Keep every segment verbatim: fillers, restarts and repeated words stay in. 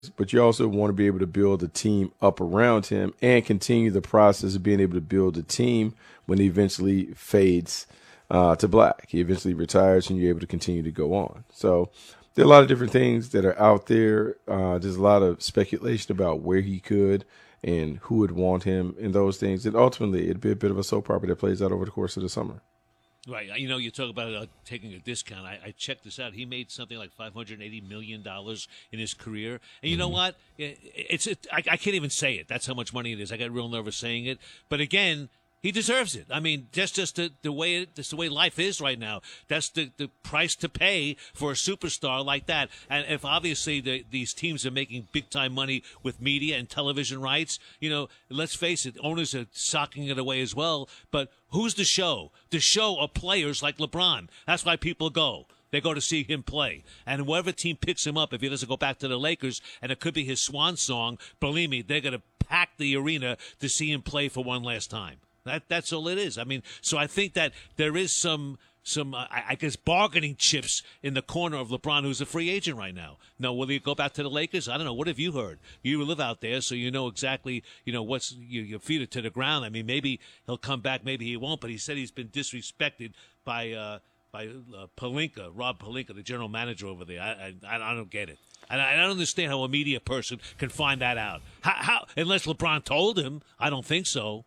but you also want to be able to build a team up around him and continue the process of being able to build a team when he eventually fades uh, to black. He eventually retires and you're able to continue to go on. So there are a lot of different things that are out there. Uh, there's a lot of speculation about where he could and who would want him and those things. And ultimately, it'd be a bit of a soap opera that plays out over the course of the summer. Right. You know, you talk about uh, taking a discount. I, I checked this out. He made something like five hundred eighty million dollars in his career. And you know what? It, it's it, I, I can't even say it. That's how much money it is. I got real nervous saying it. But again, he deserves it. I mean, that's just the, the way it, that's the way life is right now. That's the, the price to pay for a superstar like that. And if obviously the, these teams are making big time money with media and television rights, you know, let's face it, owners are socking it away as well. But who's the show? The show are players like LeBron. That's why people go. They go to see him play. And whatever team picks him up, if he doesn't go back to the Lakers, and it could be his swan song, believe me, they're going to pack the arena to see him play for one last time. That that's all it is. I mean, so I think that there is some some uh, I, I guess bargaining chips in the corner of LeBron, who's a free agent right now. Now, will he go back to the Lakers? I don't know. What have you heard? You live out there, so you know exactly. You know what's you, your feet are to the ground. I mean, maybe he'll come back, maybe he won't. But he said he's been disrespected by uh, by uh, Pelinka, Rob Pelinka, the general manager over there. I I, I don't get it. And I don't understand how a media person can find that out. How, how unless LeBron told him? I don't think so.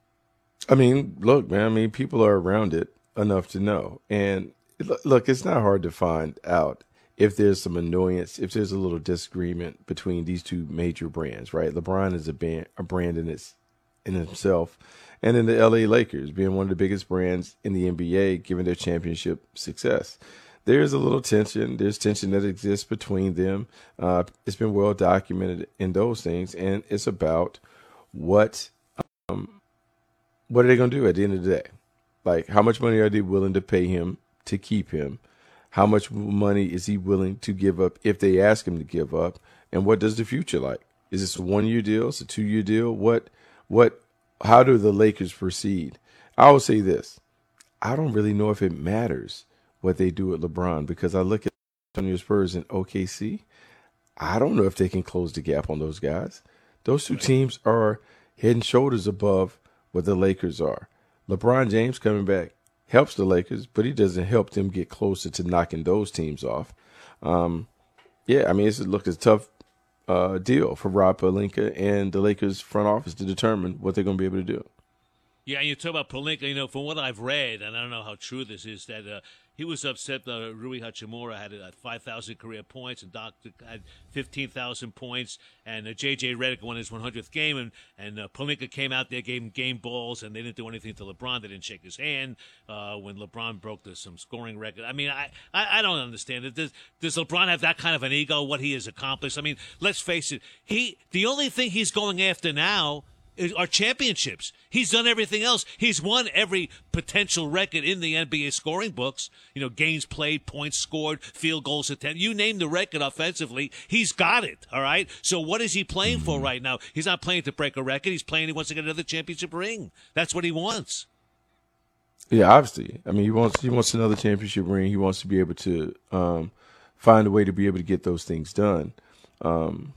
I mean, look, man, I mean, people are around it enough to know. And look, it's not hard to find out if there's some annoyance, if there's a little disagreement between these two major brands, right? LeBron is a, band, a brand in, its, in himself, and then the L A Lakers being one of the biggest brands in the N B A, given their championship success. There's a little tension. There's tension that exists between them. Uh, it's been well documented in those things, and it's about what um, what are they going to do at the end of the day? Like, how much money are they willing to pay him to keep him? How much money is he willing to give up if they ask him to give up? And what does the future like? Is this a one-year deal? Is it a two-year deal? What, what, how do the Lakers proceed? I will say this. I don't really know if it matters what they do with LeBron, because I look at San Antonio Spurs and O K C. I don't know if they can close the gap on those guys. Those two teams are head and shoulders above what the Lakers are. LeBron James coming back helps the Lakers, but he doesn't help them get closer to knocking those teams off. Um, yeah, I mean, it's looked a tough uh, deal for Rob Pelinka and the Lakers front office to determine what they're going to be able to do. Yeah, you talk about Pelinka, you know, from what I've read, and I don't know how true this is, that uh, he was upset that Rui Hachimura had uh, five thousand career points and Doc had fifteen thousand points, and uh, J J Redick won his one hundredth game, and, and uh, Pelinka came out there, gave him game balls, and they didn't do anything to LeBron. They didn't shake his hand uh, when LeBron broke the, some scoring record. I mean, I, I, I don't understand it. Does, does LeBron have that kind of an ego, what he has accomplished? I mean, let's face it. He the only thing he's going after now are championships. He's done everything else. He's won every potential record in the N B A scoring books. You know, games played, points scored, field goals attempted. You name the record offensively, he's got it, all right? So what is he playing for right now? He's not playing to break a record. He's playing, he wants to get another championship ring. That's what he wants. Yeah, obviously. I mean, he wants he wants another championship ring. He wants to be able to um, find a way to be able to get those things done. Um,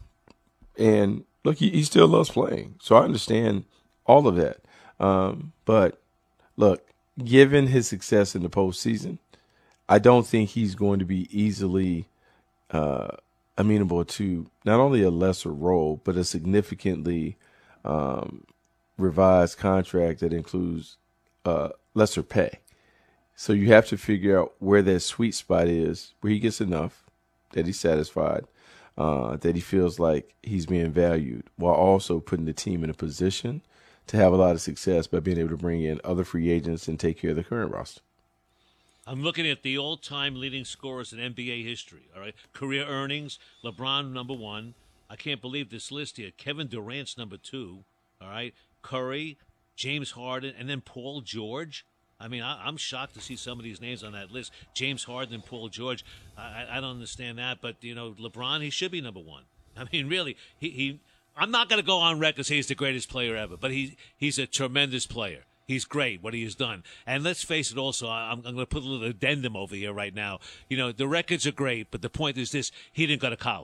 and look, he, he still loves playing, so I understand all of that. Um, but look, given his success in the postseason, I don't think he's going to be easily uh, amenable to not only a lesser role, but a significantly um, revised contract that includes uh, lesser pay. So you have to figure out where that sweet spot is, where he gets enough, that he's satisfied, Uh, that he feels like he's being valued, while also putting the team in a position to have a lot of success by being able to bring in other free agents and take care of the current roster. I'm looking at the all-time leading scorers in N B A history, all right? Career earnings, LeBron, number one. I can't believe this list here. Kevin Durant's number two, all right? Curry, James Harden, and then Paul George. I mean, I, I'm shocked to see some of these names on that list. James Harden and Paul George. I, I don't understand that. But, you know, LeBron, he should be number one. I mean, really, he, he I'm not going to go on record and say he's the greatest player ever, but he, he's a tremendous player. He's great, what he has done. And let's face it also, I'm, I'm going to put a little addendum over here right now. You know, the records are great, but the point is this, he didn't go to college.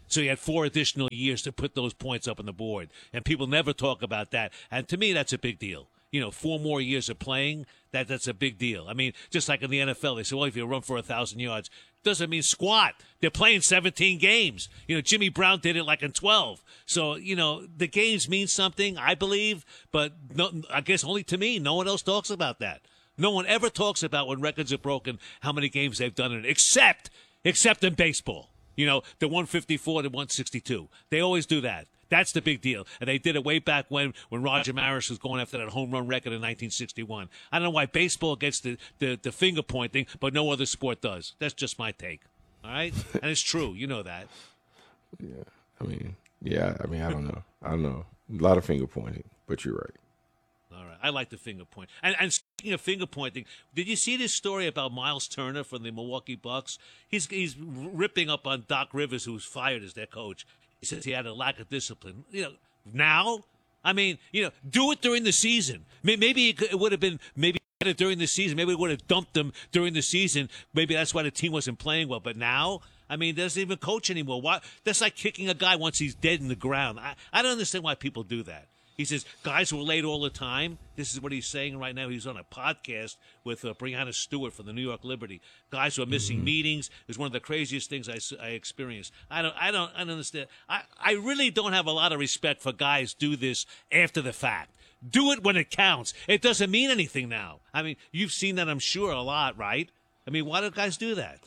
So he had four additional years to put those points up on the board. And people never talk about that. And to me, that's a big deal. You know, four more years of playing, that that's a big deal. I mean, just like in the N F L, they say, well, if you run for one thousand yards, doesn't mean squat. They're playing seventeen games. You know, Jimmy Brown did it like in twelve. So, you know, the games mean something, I believe, but no, I guess only to me. No one else talks about that. No one ever talks about when records are broken, how many games they've done in it, except, except in baseball. You know, the one fifty-four to one sixty-two. They always do that. That's the big deal. And they did it way back when, when Roger Maris was going after that home run record in nineteen sixty-one. I don't know why baseball gets the, the, the finger pointing, but no other sport does. That's just my take. All right? And it's true. You know that. Yeah. I mean, yeah. I mean, I don't know. I don't know. A lot of finger pointing, but you're right. All right. I like the finger point. And, and speaking of finger pointing, did you see this story about Miles Turner from the Milwaukee Bucks? He's, he's ripping up on Doc Rivers, who was fired as their coach. He says he had a lack of discipline. You know, now, I mean, you know, do it during the season. Maybe it would have been maybe better during the season. Maybe we would have dumped them during the season. Maybe that's why the team wasn't playing well. But now, I mean, doesn't even coach anymore. Why? That's like kicking a guy once he's dead in the ground. I, I don't understand why people do that. He says guys were late all the time. This is what he's saying right now. He's on a podcast with uh, Breanna Stewart from the New York Liberty. Guys who are missing mm-hmm. meetings is one of the craziest things I, I experienced. I don't, I don't, I don't understand. I, I really don't have a lot of respect for guys do this after the fact. Do it when it counts. It doesn't mean anything now. I mean, you've seen that, I'm sure, a lot, right? I mean, why do guys do that?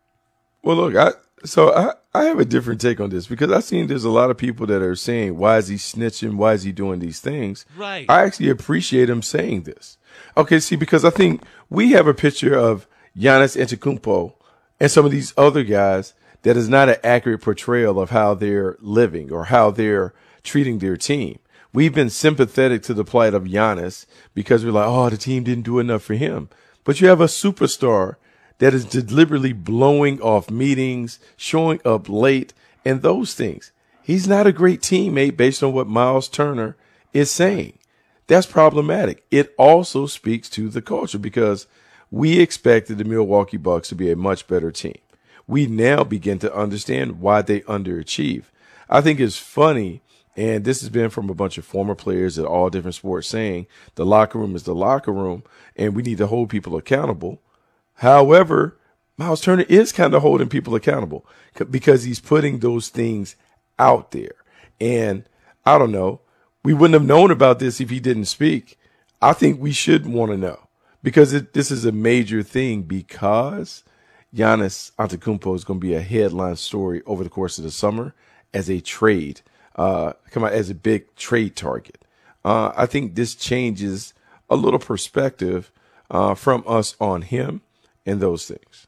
Well, look, I so I, I have a different take on this because I've seen there's a lot of people that are saying, why is he snitching? Why is he doing these things? Right. I actually appreciate him saying this. Okay, see, because I think we have a picture of Giannis Antetokounmpo and some of these other guys that is not an accurate portrayal of how they're living or how they're treating their team. We've been sympathetic to the plight of Giannis because we're like, oh, the team didn't do enough for him. But you have a superstar that is deliberately blowing off meetings, showing up late, and those things. He's not a great teammate based on what Miles Turner is saying. That's problematic. It also speaks to the culture because we expected the Milwaukee Bucks to be a much better team. We now begin to understand why they underachieve. I think it's funny, and this has been from a bunch of former players at all different sports saying the locker room is the locker room, and we need to hold people accountable. However, Miles Turner is kind of holding people accountable because he's putting those things out there. And I don't know, we wouldn't have known about this if he didn't speak. I think we should want to know because it, this is a major thing because Giannis Antetokounmpo is going to be a headline story over the course of the summer as a trade, uh, come out as a big trade target. Uh, I think this changes a little perspective uh, from us on him. And those things.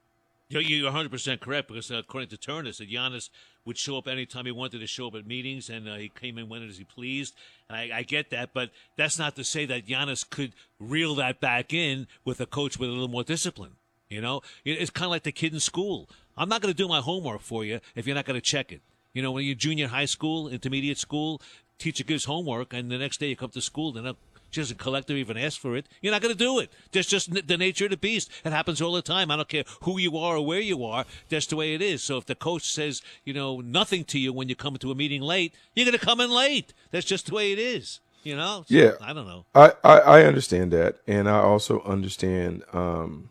You're one hundred percent correct because uh, according to Turner, said Giannis would show up anytime he wanted to show up at meetings, and uh, he came in when as he pleased. And I, I get that, but that's not to say that Giannis could reel that back in with a coach with a little more discipline. You know, it's kind of like the kid in school. I'm not going to do my homework for you if you're not going to check it. You know, when you're junior high school, intermediate school, teacher gives homework, and the next day you come to school, they're not. She doesn't collect or even ask for it. You're not going to do it. That's just the nature of the beast. It happens all the time. I don't care who you are or where you are. That's the way it is. So if the coach says, you know, nothing to you when you come to a meeting late, you're going to come in late. That's just the way it is. You know? So, yeah. I don't know. I, I, I understand that. And I also understand um,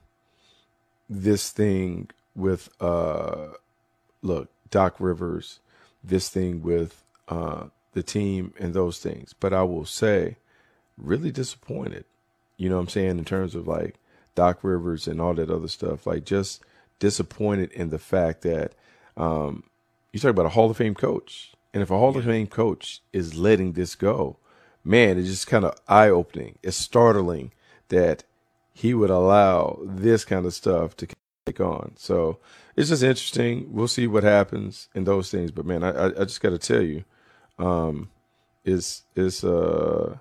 this thing with, uh, look, Doc Rivers, this thing with uh, the team and those things. But I will say, really disappointed, you know what I'm saying, in terms of like Doc Rivers and all that other stuff, like just disappointed in the fact that um, you talk about a Hall of Fame coach. And if a Hall yeah. of Fame coach is letting this go, man, it's just kind of eye-opening. It's startling that he would allow this kind of stuff to take on. So it's just interesting. We'll see what happens in those things. But, man, I, I just got to tell you, um, it's, it's uh,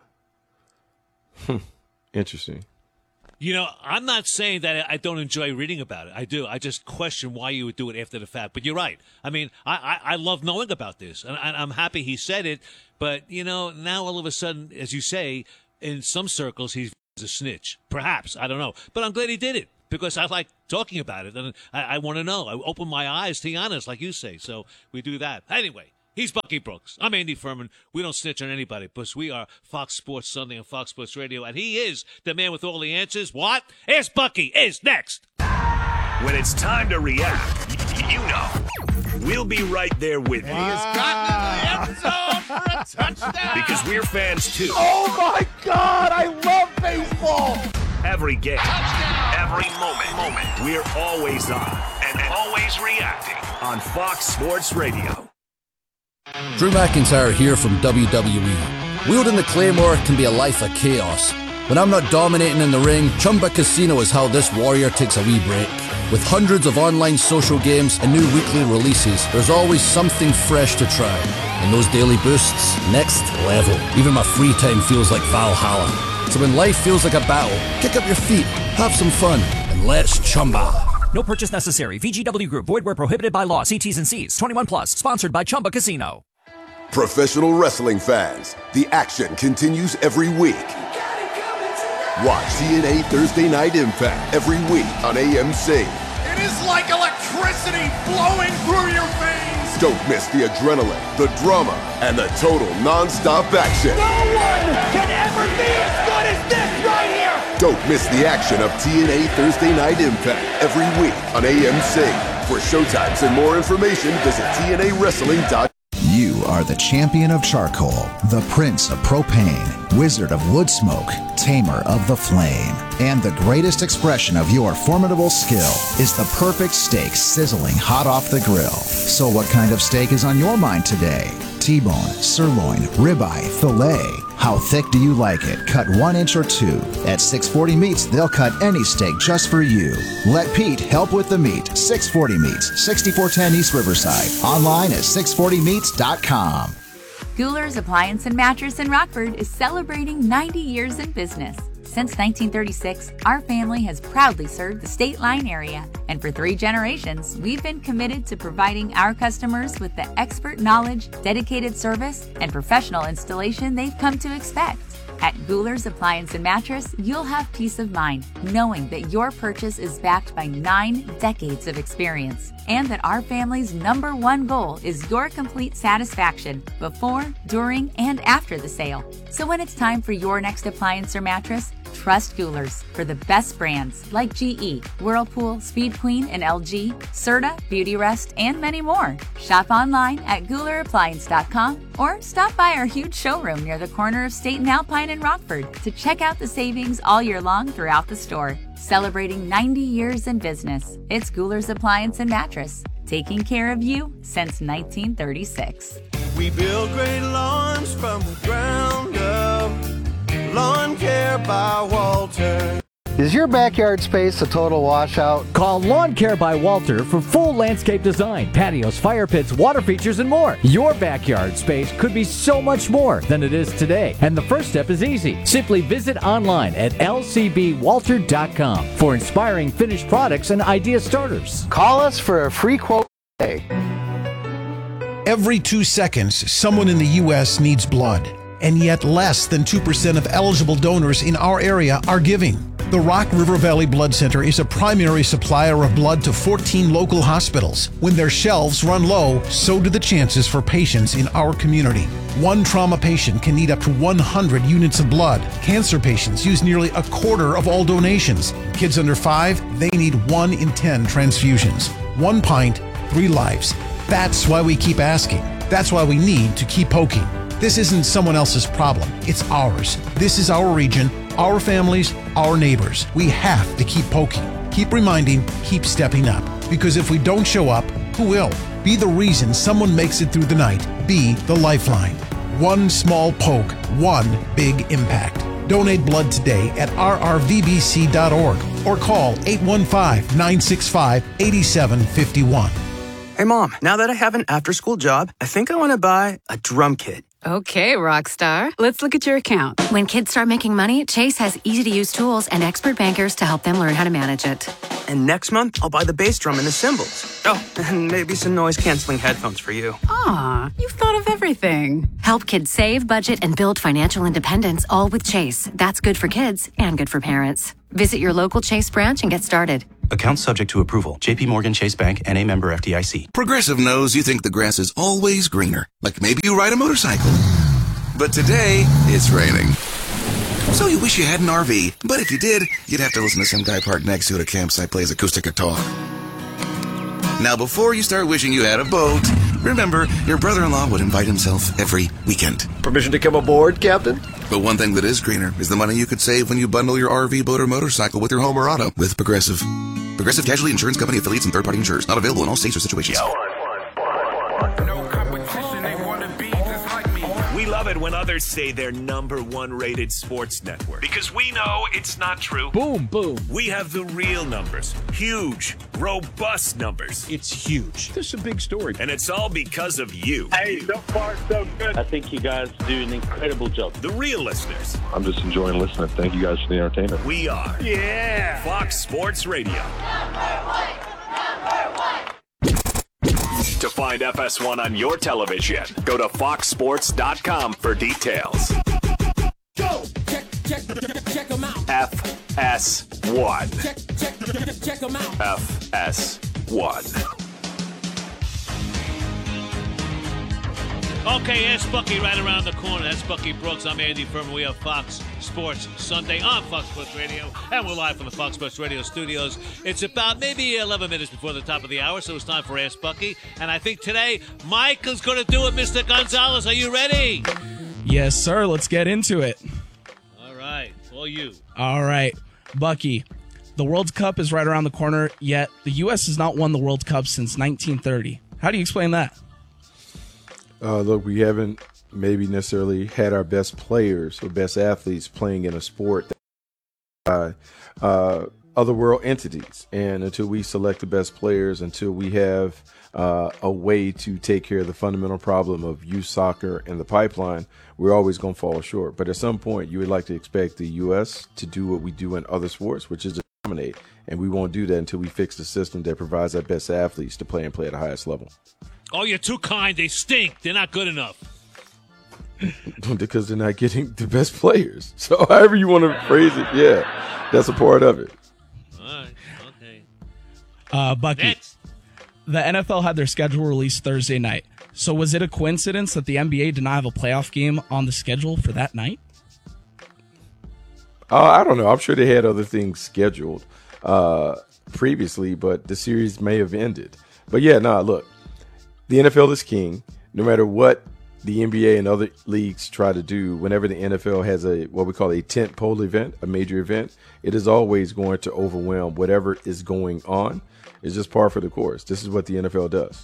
interesting. You know, I'm not saying that I don't enjoy reading about it. I do. I just question why you would do it after the fact. But you're right. I mean, I, I, I love knowing about this, and I, I'm happy he said it. But, you know, now all of a sudden, as you say, in some circles, he's a snitch. Perhaps. I don't know. But I'm glad he did it. because I like talking about it, and I, I want to know. I open my eyes, to be honest, like you say. So we do that. Anyway, he's Bucky Brooks. I'm Andy Furman. We don't snitch on anybody, because we are Fox Sports Sunday and Fox Sports Radio, and he is the man with all the answers. What? Ask Bucky is next. When it's time to react, you know, we'll be right there with you. He has gotten into the end zone for a touchdown. Because we're fans too. Oh my God, I love baseball. Every game, Touchdown. every moment, moment, we're always on and always reacting on Fox Sports Radio. Drew McIntyre here from W W E. Wielding the Claymore can be a life of chaos. When I'm not dominating in the ring, Chumba Casino is how this warrior takes a wee break. With hundreds of online social games and new weekly releases, there's always something fresh to try. And those daily boosts, next level. Even my free time feels like Valhalla. So when life feels like a battle, kick up your feet, have some fun, and let's Chumba. No purchase necessary. V G W Group. Void where prohibited by law. See T's and C's. twenty-one plus. Sponsored by Chumba Casino. Professional wrestling fans, the action continues every week. Watch T N A Thursday Night Impact every week on A M C. It is like electricity flowing through your veins. Don't miss the adrenaline, the drama, and the total non-stop action. No one can ever be as good as this right here. Don't miss the action of T N A Thursday Night Impact every week on A M C. For showtimes and more information, visit T N A wrestling dot com. You are the champion of charcoal, the prince of propane, wizard of wood smoke, tamer of the flame. And the greatest expression of your formidable skill is the perfect steak sizzling hot off the grill. So what kind of steak is on your mind today? T-bone, sirloin, ribeye, filet. How thick do you like it? Cut one inch or two. At six forty Meats, they'll cut any steak just for you. Let Pete help with the meat. six forty Meats, sixty-four ten East Riverside. Online at six forty meats dot com. Guler's Appliance and Mattress in Rockford is celebrating ninety years in business. Since nineteen thirty-six, our family has proudly served the State Line area, and for three generations, we've been committed to providing our customers with the expert knowledge, dedicated service, and professional installation they've come to expect. At Guler's Appliance and Mattress, you'll have peace of mind knowing that your purchase is backed by nine decades of experience, and that our family's number one goal is your complete satisfaction before, during, and after the sale. So when it's time for your next appliance or mattress, trust Guler's for the best brands like G E, Whirlpool, Speed Queen, and L G, Serta, Beautyrest, and many more. Shop online at Guler Appliance dot com or stop by our huge showroom near the corner of State and Alpine in Rockford to check out the savings all year long throughout the store. Celebrating ninety years in business, it's Guler's Appliance and Mattress, taking care of you since nineteen thirty-six. We build great lawns from the ground up. Lawn Care by Walter. Is your backyard space a total washout? Call Lawn Care by Walter for full landscape design, patios, fire pits, water features, and more. Your backyard space could be so much more than it is today. And the first step is easy. Simply visit online at L C B walter dot com for inspiring finished products and idea starters. Call us for a free quote today. Every two seconds, someone in the U S needs blood. And yet less than two percent of eligible donors in our area are giving. The Rock River Valley Blood Center is a primary supplier of blood to fourteen local hospitals. When their shelves run low, so do the chances for patients in our community. One trauma patient can need up to one hundred units of blood. Cancer patients use nearly a quarter of all donations. Kids under five, they need one in ten transfusions. One pint, three lives. That's why we keep asking. That's why we need to keep poking. This isn't someone else's problem. It's ours. This is our region, our families, our neighbors. We have to keep poking, keep reminding, keep stepping up. Because if we don't show up, who will? Be the reason someone makes it through the night. Be the lifeline. One small poke, one big impact. Donate blood today at r r v b c dot org or call eight one five, nine six five, eight seven five one. Hey, Mom, now that I have an after-school job, I think I want to buy a drum kit. Okay, rock star. Let's look at your account. When kids start making money, Chase has easy-to-use tools and expert bankers to help them learn how to manage it. And next month, I'll buy the bass drum and the cymbals. Oh, and maybe some noise-canceling headphones for you. Aw, you've thought of everything. everything. Help kids save, budget, and build financial independence, all with Chase. That's good for kids and good for parents. Visit your local Chase branch and get started. Account subject to approval. J P Morgan Chase Bank, N A member F D I C. Progressive knows you think the grass is always greener. Like maybe you ride a motorcycle. But today, it's raining. So you wish you had an R V. But if you did, you'd have to listen to some guy parked next to it at a campsite plays acoustic guitar. Now, before you start wishing you had a boat, remember, your brother-in-law would invite himself every weekend. Permission to come aboard, Captain? But one thing that is greener is the money you could save when you bundle your R V, boat, or motorcycle with your home or auto with Progressive. Progressive Casualty Insurance Company affiliates and third-party insurers. Not available in all states or situations. We love it when others say they're number one rated sports network. Because we know it's not true. Boom, boom. We have the real numbers. Huge, robust numbers. It's huge. This is a big story. And it's all because of you. Hey, so far, so good. I think you guys do an incredible job. The real listeners. I'm just enjoying listening. Thank you guys for the entertainment. We are. Yeah. Fox Sports Radio. Number one. Number one. To find F S one on your television, go to fox sports dot com for details. Go! Check, check, check them out. F S one. Check, check, check them out. F S one. Okay, Ask Bucky right around the corner. That's Bucky Brooks. I'm Andy Furman. We have Fox Sports Sunday on Fox Sports Radio, and we're live from the Fox Sports Radio studios. It's about maybe eleven minutes before the top of the hour, so it's time for Ask Bucky. And I think today, Michael's going to do it. Mister Gonzalez, are you ready? Yes, sir. Let's get into it. All right. All you. All right. Bucky, the World Cup is right around the corner, yet the U S has not won the World Cup since nineteen thirty. How do you explain that? Uh, look, we haven't maybe necessarily had our best players or best athletes playing in a sport by uh, other world entities. And until we select the best players, until we have uh, a way to take care of the fundamental problem of youth soccer and the pipeline, we're always going to fall short. But at some point, you would like to expect the U S to do what we do in other sports, which is to dominate. And we won't do that until we fix the system that provides our best athletes to play and play at the highest level. Oh, you're too kind. They stink. They're not good enough. Because they're not getting the best players. So however you want to phrase it, yeah, that's a part of it. All right. Okay. Uh, Bucky, Next. The N F L had their schedule released Thursday night. So was it a coincidence that the N B A did not have a playoff game on the schedule for that night? Uh, I don't know. I'm sure they had other things scheduled uh, previously, but the series may have ended. But yeah, nah, look. The N F L is king. No matter what the N B A and other leagues try to do, whenever the N F L has a what we call a tent pole event, a major event, it is always going to overwhelm whatever is going on. It's just par for the course. This is what the N F L does.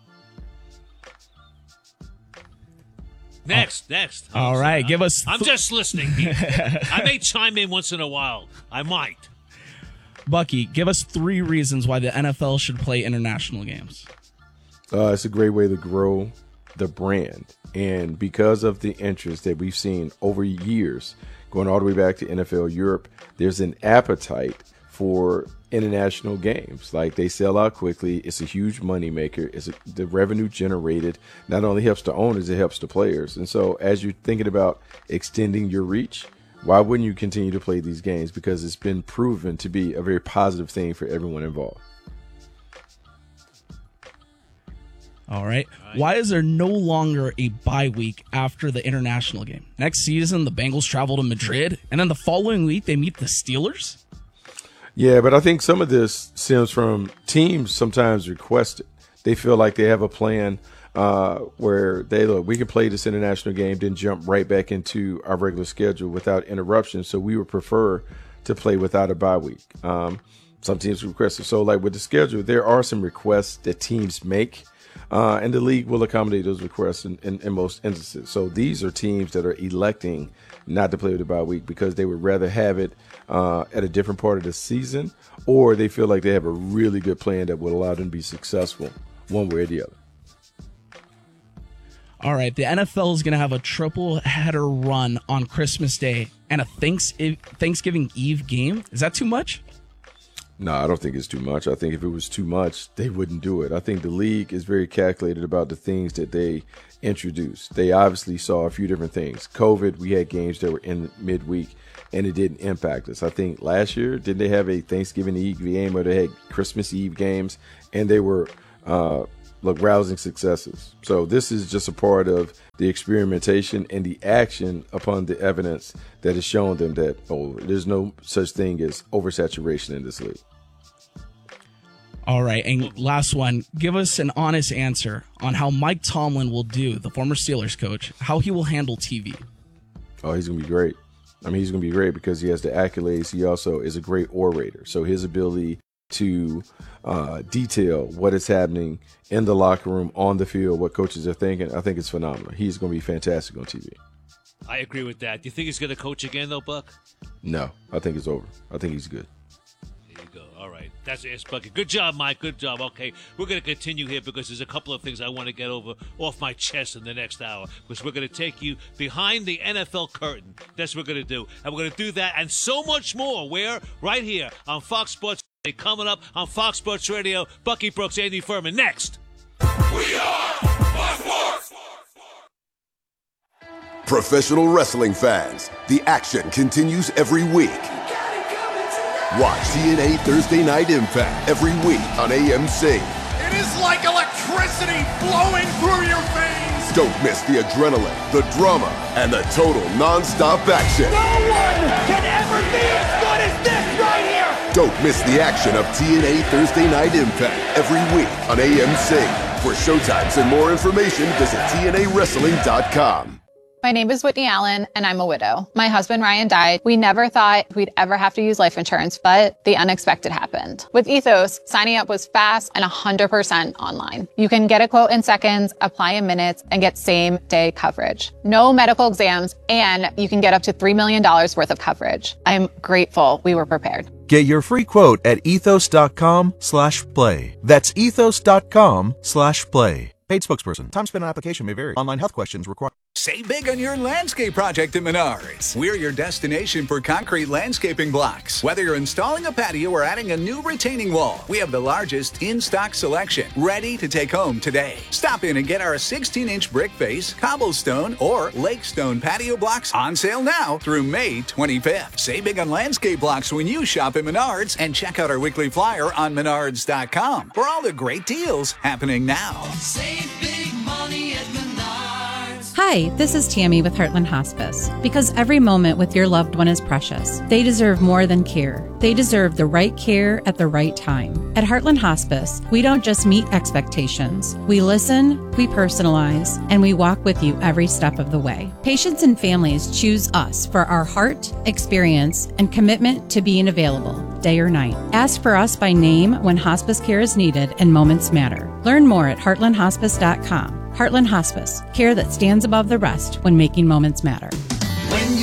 Next, next. All I'm, right, I'm, give us. I'm Th- just listening. I may chime in once in a while. I might. Bucky, give us three reasons why the N F L should play international games. Uh, it's a great way to grow the brand. And because of the interest that we've seen over years, going all the way back to N F L Europe, there's an appetite for international games. Like, they sell out quickly. It's a huge moneymaker. It's a, the revenue generated not only helps the owners, it helps the players. And so as you're thinking about extending your reach, why wouldn't you continue to play these games? Because it's been proven to be a very positive thing for everyone involved. All right. All right. Why is there no longer a bye week after the international game? Next season, the Bengals travel to Madrid, and then the following week, they meet the Steelers? Yeah, but I think some of this stems from teams sometimes request it. They feel like they have a plan uh, where they look, we can play this international game, then jump right back into our regular schedule without interruption. So we would prefer to play without a bye week. Um, some teams request it. So, like with the schedule, there are some requests that teams make. Uh, and the league will accommodate those requests in, in, in most instances. So these are teams that are electing not to play with the bye week because they would rather have it uh, at a different part of the season, or they feel like they have a really good plan that would allow them to be successful one way or the other. All right, the N F L is going to have a triple header run on Christmas Day and a Thanks- Thanksgiving Eve game. Is that too much? No, I don't think it's too much. I think if it was too much, they wouldn't do it. I think the league is very calculated about the things that they introduced. They obviously saw a few different things. COVID, we had games that were in midweek, and it didn't impact us. I think last year, didn't they have a Thanksgiving Eve game or they had Christmas Eve games, and they were uh, look rousing successes. So this is just a part of the experimentation and the action upon the evidence that has shown them that, oh, there's no such thing as oversaturation in this league. All right, and last one. Give us an honest answer on how Mike Tomlin will do, the former Steelers coach, how he will handle T V. Oh, he's going to be great. I mean, he's going to be great because he has the accolades. He also is a great orator. So his ability to uh, detail what is happening in the locker room, on the field, what coaches are thinking, I think it's phenomenal. He's going to be fantastic on T V. I agree with that. Do you think he's going to coach again, though, Buck? No, I think it's over. I think he's good. There you go. All right. That's it, Bucky. Good job, Mike. Good job. Okay, we're going to continue here because there's a couple of things I want to get over off my chest in the next hour because we're going to take you behind the N F L curtain. That's what we're going to do. And we're going to do that and so much more. Where? Right here on Fox Sports. Coming up on Fox Sports Radio, Bucky Brooks, Andy Furman. Next. We are Fox Sports. Professional wrestling fans, the action continues every week. Watch T N A Thursday Night Impact every week on A M C. It is like electricity flowing through your veins. Don't miss the adrenaline, the drama, and the total non-stop action. No one can ever be as good as this right here. Don't miss the action of T N A Thursday Night Impact every week on A M C. For showtimes and more information, visit T N A wrestling dot com. My name is Whitney Allen, and I'm a widow. My husband, Ryan, died. We never thought we'd ever have to use life insurance, but the unexpected happened. With Ethos, signing up was fast and one hundred percent online. You can get a quote in seconds, apply in minutes, and get same-day coverage. No medical exams, and you can get up to three million dollars worth of coverage. I'm grateful we were prepared. Get your free quote at ethos.com slash play. That's ethos.com slash play. Paid spokesperson. Time spent on application may vary. Online health questions require. Save big on your landscape project at Menards. We're your destination for concrete landscaping blocks. Whether you're installing a patio or adding a new retaining wall, we have the largest in-stock selection, ready to take home today. Stop in and get our sixteen-inch brick face, cobblestone, or lakestone patio blocks on sale now through May twenty-fifth. Save big on landscape blocks when you shop at Menards, and check out our weekly flyer on menards dot com for all the great deals happening now. Save big money at Menards. Hi, this is Tammy with Heartland Hospice. Because every moment with your loved one is precious, they deserve more than care. They deserve the right care at the right time. At Heartland Hospice, we don't just meet expectations. We listen, we personalize, and we walk with you every step of the way. Patients and families choose us for our heart, experience, and commitment to being available, day or night. Ask for us by name when hospice care is needed and moments matter. Learn more at heartland hospice dot com. Heartland Hospice, care that stands above the rest when making moments matter.